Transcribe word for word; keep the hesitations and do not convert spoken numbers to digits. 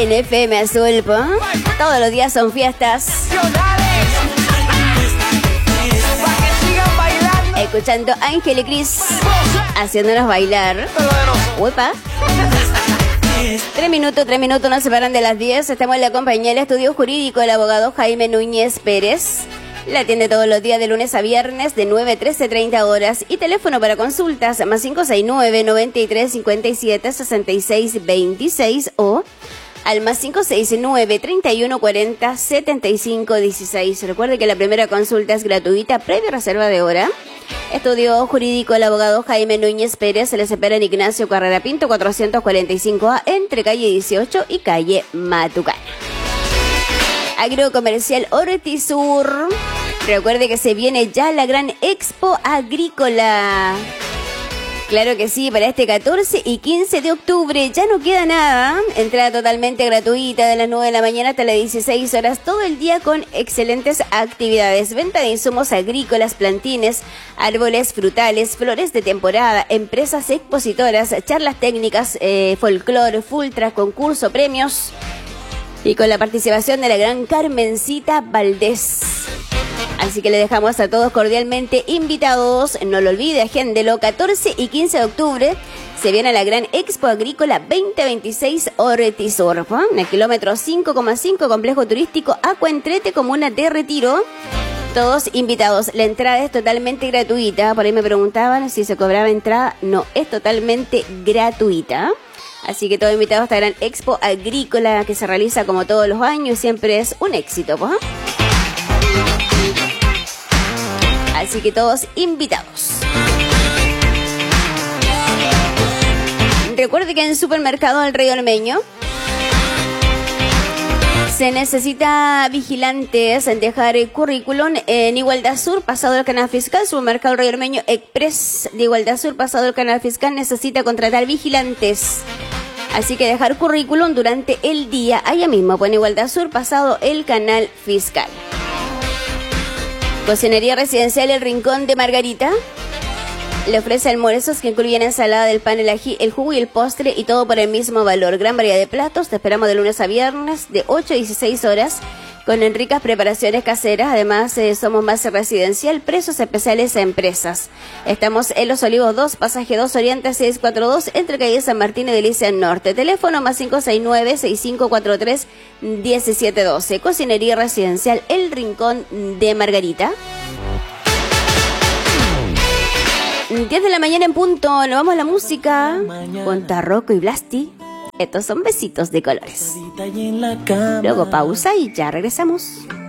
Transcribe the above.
en F M Azul, ¿po? Todos los días son fiestas. Escuchando a Ángel y Cris haciéndonos bailar. Uepa. Tres minutos, tres minutos nos separan de las diez. Estamos en la compañía del estudio jurídico del abogado Jaime Núñez Pérez. La atiende todos los días de lunes a viernes de nueve a trece treinta horas. Y teléfono para consultas más cinco seis nueve, noventa y tres, cincuenta y siete, sesenta y seis veintiséis o al más cinco seis nueve, treinta y uno cuarenta, setenta y cinco dieciséis. Recuerde que la primera consulta es gratuita, previa reserva de hora. Estudio jurídico del abogado Jaime Núñez Pérez. Se les espera en Ignacio Carrera Pinto cuatrocientos cuarenta y cinco A entre calle dieciocho y calle Matucana. Agrocomercial Ortiz Sur. Recuerde que se viene ya la gran Expo Agrícola. Claro que sí, para este catorce y quince de octubre ya no queda nada. Entrada totalmente gratuita de las nueve de la mañana hasta las dieciséis horas, todo el día con excelentes actividades. Venta de insumos agrícolas, plantines, árboles frutales, flores de temporada, empresas expositoras, charlas técnicas, eh, folclore, fultra, concurso, premios. Y con la participación de la gran Carmencita Valdés. Así que le dejamos a todos cordialmente invitados. No lo olvide, agéndelo. catorce y quince de octubre se viene la gran Expo Agrícola veinte veintiséis Ortiz Sur. ¿eh? En el kilómetro cinco coma cinco, complejo turístico Acuentrete, comuna de Retiro. Todos invitados. La entrada es totalmente gratuita. Por ahí me preguntaban si se cobraba entrada. No, es totalmente gratuita. Así que todos invitados a esta gran Expo Agrícola que se realiza como todos los años y siempre es un éxito. ¿eh? Así que todos invitados. Recuerde que en el supermercado del Rey Ormeño se necesita vigilantes en dejar el currículum en Igualdad Sur, pasado el canal fiscal. Supermercado Rey Ormeño Express de Igualdad Sur, pasado el canal fiscal, necesita contratar vigilantes. Así que dejar currículum durante el día, allá mismo, pues en Igualdad Sur, pasado el canal fiscal. Cocinería Residencial El Rincón de Margarita le ofrece almuerzos que incluyen ensalada del pan, el ají, el jugo y el postre, y todo por el mismo valor. Gran variedad de platos. Te esperamos de lunes a viernes de ocho a dieciséis horas con ricas preparaciones caseras. Además, eh, somos más residencial, precios especiales a empresas. Estamos en Los Olivos dos, pasaje dos Oriente seiscientos cuarenta y dos, entre calle San Martín y Delicia Norte. Teléfono más cinco seis nueve, seis cinco cuatro tres, uno siete uno dos. Cocinería Residencial El Rincón de Margarita. diez de la mañana en punto, nos vamos a la música con Tarroco y Blasti. Estos son besitos de colores. Luego pausa y ya regresamos.